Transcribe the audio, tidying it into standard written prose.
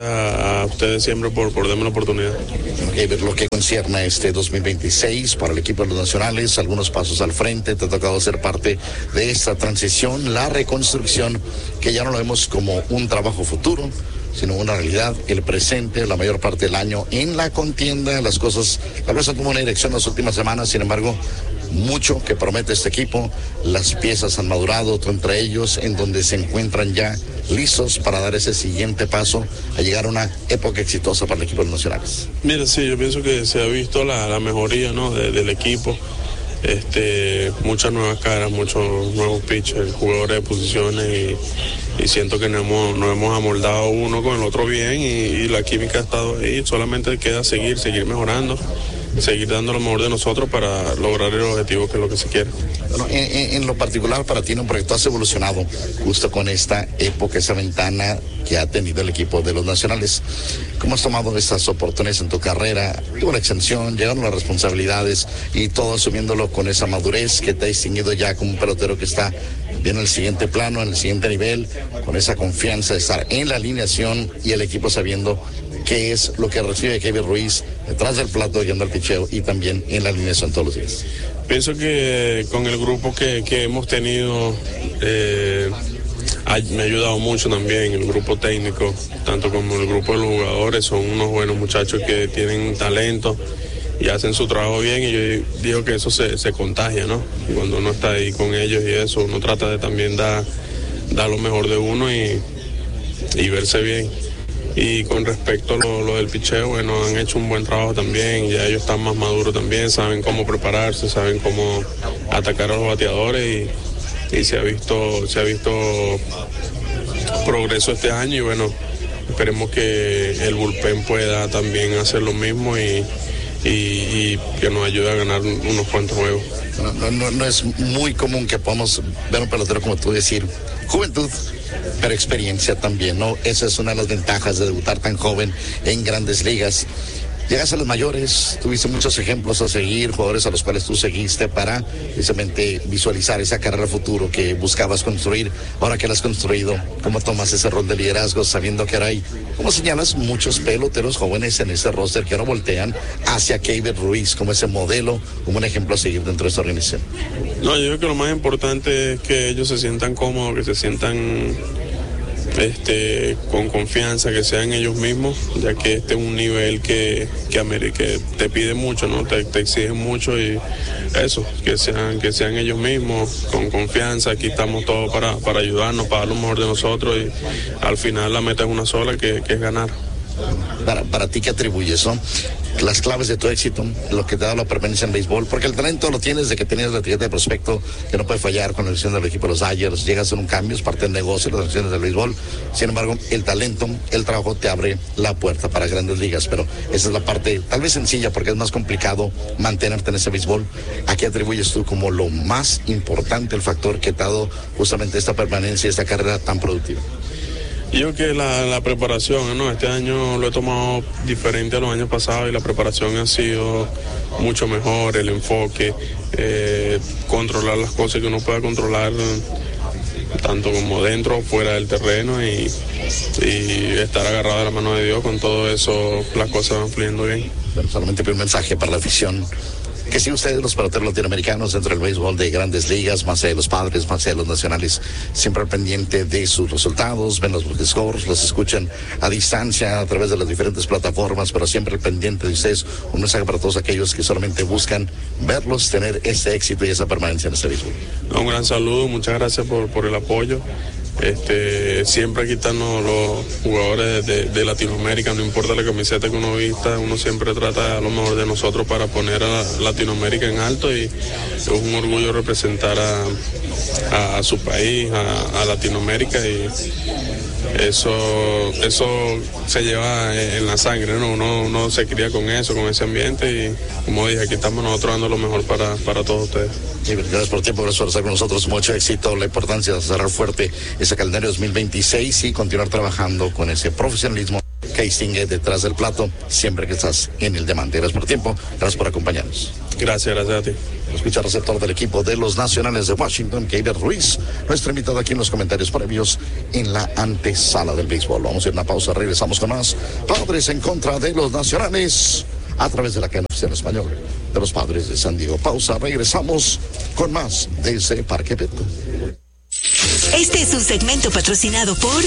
A ustedes siempre por darme la oportunidad. Ver lo que concierne a este 2026 para el equipo de los nacionales, algunos pasos al frente, te ha tocado ser parte de esta transición, la reconstrucción, que ya no lo vemos como un trabajo futuro, sino una realidad, el presente, la mayor parte del año en la contienda. Las cosas tal vez han tomado una dirección las últimas semanas, sin embargo, mucho que promete este equipo, las piezas han madurado entre ellos, en donde se encuentran ya listos para dar ese siguiente paso a llegar a una época exitosa para el equipo de los nacionales. Mira, sí, yo pienso que se ha visto la mejoría, ¿no?, del equipo. Muchas nuevas caras, muchos nuevos pitchers, jugadores de posiciones y siento que nos hemos amoldado uno con el otro bien y la química ha estado ahí. Solamente queda seguir mejorando, seguir dando lo mejor de nosotros para lograr el objetivo que es lo que se quiere. Bueno, en lo particular para ti, ¿no?, porque tú has evolucionado justo con esta época, esa ventana que ha tenido el equipo de los nacionales. ¿Cómo has tomado estas oportunidades en tu carrera? Tuvo la extensión, llegaron las responsabilidades y todo asumiéndolo con esa madurez que te ha distinguido ya como un pelotero que está bien en el siguiente plano, en el siguiente nivel, con esa confianza de estar en la alineación y el equipo sabiendo qué es lo que recibe Keibert Ruiz detrás del plato, yendo al picheo y también en la alineación todos los días? Pienso que con el grupo que hemos tenido me ha ayudado mucho también el grupo técnico, tanto como el grupo de los jugadores. Son unos buenos muchachos que tienen talento y hacen su trabajo bien, y yo digo que eso se contagia, ¿no? Cuando uno está ahí con ellos y eso, uno trata de también dar lo mejor de uno y verse bien. Y con respecto a lo del picheo, bueno, han hecho un buen trabajo también, ya ellos están más maduros también, saben cómo prepararse, saben cómo atacar a los bateadores y se ha visto progreso este año, y bueno, esperemos que el bullpen pueda también hacer lo mismo y que nos ayude a ganar unos cuantos juegos. No es muy común que podamos ver un pelotero como tú decir juventud, pero experiencia también, ¿no? Esa es una de las ventajas de debutar tan joven en grandes ligas. Llegas a los mayores, tuviste muchos ejemplos a seguir, jugadores a los cuales tú seguiste para precisamente visualizar esa carrera futuro que buscabas construir. Ahora que la has construido, ¿cómo tomas ese rol de liderazgo sabiendo que ahora hay, como señalas, muchos peloteros jóvenes en ese roster que ahora voltean hacia Keibert Ruiz como ese modelo, como un ejemplo a seguir dentro de esta organización? No, yo creo que lo más importante es que ellos se sientan cómodos, que se sientan con confianza, que sean ellos mismos, ya que este es un nivel que te pide mucho, ¿no? Te exige mucho, y eso, que sean ellos mismos, con confianza. Aquí estamos todos para ayudarnos, para dar lo mejor de nosotros, y al final la meta es una sola, que es ganar. Para ti, ¿qué atribuyes, no? Las claves de tu éxito, lo que te ha dado la permanencia en béisbol, porque el talento lo tienes desde que tenías la etiqueta de prospecto, que no puede fallar con la elección del equipo de los Dodgers. Llegas a hacer un cambio, es parte del negocio, las elecciones del béisbol. Sin embargo, el talento, el trabajo te abre la puerta para grandes ligas, pero esa es la parte tal vez sencilla, porque es más complicado mantenerte en ese béisbol. ¿A qué atribuyes tú como lo más importante, el factor que te ha dado justamente esta permanencia, esta carrera tan productiva? Yo que la preparación, ¿no? Este año lo he tomado diferente a los años pasados, y la preparación ha sido mucho mejor, el enfoque, controlar las cosas que uno pueda controlar, tanto como dentro o fuera del terreno, y estar agarrado de la mano de Dios. Con todo eso las cosas van fluyendo bien. Pero solamente un mensaje para la afición, que si ustedes, los peloteros latinoamericanos dentro del béisbol de grandes ligas, más allá de los padres, más allá de los nacionales, siempre al pendiente de sus resultados, ven los scores, los escuchan a distancia a través de las diferentes plataformas, pero siempre al pendiente de ustedes. Un mensaje para todos aquellos que solamente buscan verlos tener ese éxito y esa permanencia en este béisbol. Un gran saludo, muchas gracias por el apoyo. Siempre aquí están los jugadores de Latinoamérica, no importa la camiseta que uno vista, uno siempre trata lo mejor de nosotros para poner a Latinoamérica en alto, y es un orgullo representar a su país, a Latinoamérica, y eso se lleva en la sangre, ¿no? Uno se cría con eso, con ese ambiente, y como dije, aquí estamos nosotros dando lo mejor para todos ustedes. Sí, gracias por el tiempo, gracias por estar con nosotros. Mucho éxito, la importancia de cerrar fuerte ese calendario 2026 y continuar trabajando con ese profesionalismo que distingue detrás del plato siempre que estás en el Diamante. Gracias por el tiempo, gracias por acompañarnos. Gracias a ti. Escucha al receptor del equipo de los Nacionales de Washington, Keiber Ruiz, nuestro invitado aquí en los comentarios previos en la antesala del béisbol. Vamos a ir a una pausa, regresamos con más. Padres en contra de los Nacionales a través de la cadena oficial español de los Padres de San Diego. Pausa, regresamos con más desde Parque Petco. Este es un segmento patrocinado por